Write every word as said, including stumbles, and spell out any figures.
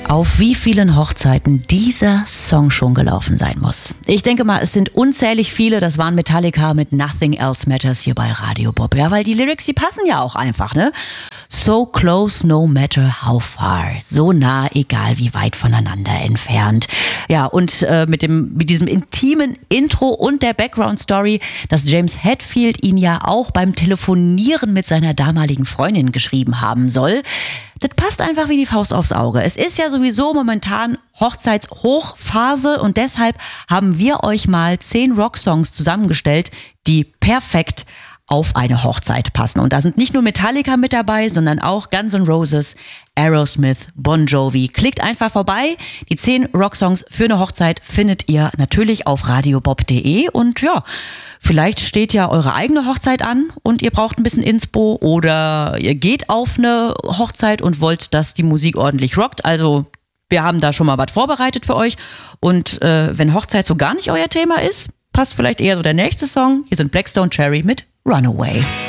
Auf wie vielen Hochzeiten dieser Song schon gelaufen sein muss. Ich denke mal, es sind unzählig viele. Das waren Metallica mit Nothing Else Matters hier bei Radio Bob. Ja, weil die Lyrics, die passen ja auch einfach, ne? So close, no matter how far. So nah, egal wie weit voneinander entfernt. Ja, und äh, mit dem mit diesem intimen Intro und der Background-Story, dass James Hetfield ihn ja auch beim Telefonieren mit seiner damaligen Freundin geschrieben haben soll. Das passt einfach wie die Faust aufs Auge. Es ist ja sowieso momentan Hochzeitshochphase und deshalb haben wir euch mal zehn Rocksongs zusammengestellt, die perfekt auf eine Hochzeit passen. Und da sind nicht nur Metallica mit dabei, sondern auch Guns N' Roses, Aerosmith, Bon Jovi. Klickt einfach vorbei. Die zehn Rocksongs für eine Hochzeit findet ihr natürlich auf radiobob punkt de. Und ja, vielleicht steht ja eure eigene Hochzeit an und ihr braucht ein bisschen Inspo oder ihr geht auf eine Hochzeit und wollt, dass die Musik ordentlich rockt. Also wir haben da schon mal was vorbereitet für euch. Und äh, wenn Hochzeit so gar nicht euer Thema ist, passt vielleicht eher so der nächste Song. Hier sind Black Stone Cherry mit Runaway.